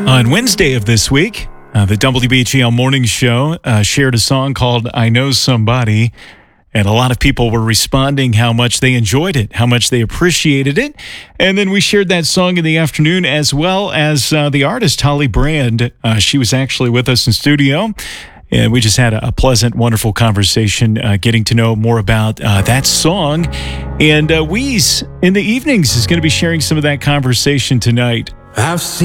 On Wednesday of this week, the WBGL Morning Show shared a song called I Know Somebody, and a lot of people were responding how much they enjoyed it, how much they appreciated it. And then we shared that song in the afternoon, as well as the artist Holly Brand. She was actually with us in studio, and we just had a pleasant, wonderful conversation getting to know more about that song. And Wheeze in the evenings is going to be sharing some of that conversation tonight. I've seen